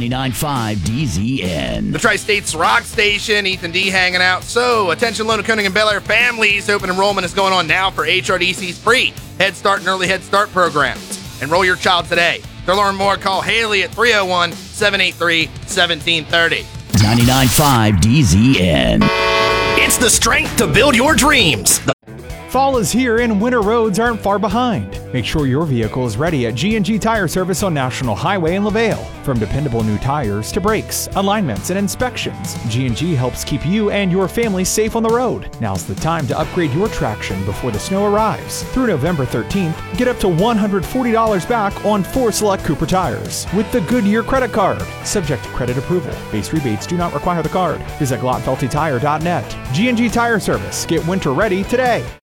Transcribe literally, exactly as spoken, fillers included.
ninety-nine point five D Z N. The Tri-States Rock Station, Ethan D hanging out. So, attention Lona, Koenig, and Bel Air families. Open enrollment is going on now for H R D C's free Head Start and Early Head Start programs. Enroll your child today. To learn more, call Haley at three oh one, seven eight three, one seven three oh. ninety-nine point five D Z N. It's the strength to build your dreams. Fall is here and winter roads aren't far behind. Make sure your vehicle is ready at G and G Tire Service on National Highway in LaVale. From dependable new tires to brakes, alignments, and inspections, G and G helps keep you and your family safe on the road. Now's the time to upgrade your traction before the snow arrives. Through November thirteenth, get up to one hundred forty dollars back on four select Cooper tires with the Goodyear credit card. Subject to credit approval. Base rebates do not require the card. Visit glotfelty tire dot net. G and G Tire Service. Get winter ready today.